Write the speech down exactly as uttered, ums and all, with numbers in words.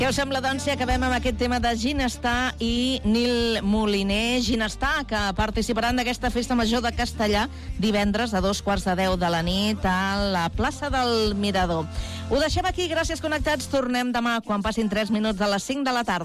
Què us sembla, doncs, si acabem amb aquest tema de Ginestar i Nil Moliner? Ginestar, que participaran d'aquesta festa major de Castellar divendres a dos quarts de deu de la nit a la plaça del Mirador. Ho deixem aquí, gràcies, connectats. Tornem demà quan passin tres minuts de les cinc de la tarda.